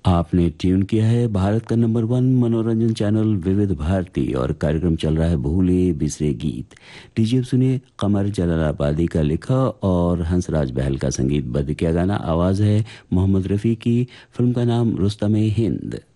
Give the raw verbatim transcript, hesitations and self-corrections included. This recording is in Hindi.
आपने ट्यून किया है भारत का नंबर वन मनोरंजन चैनल विविध भारती और कार्यक्रम चल रहा है भूले बिसरे गीत। लीजिए अब सुनिए कमर जलालाबादी का लिखा और हंसराज बहल का संगीत बद्ध किया गाना। आवाज है मोहम्मद रफ़ी की। फिल्म का नाम रुस्तमे हिंद।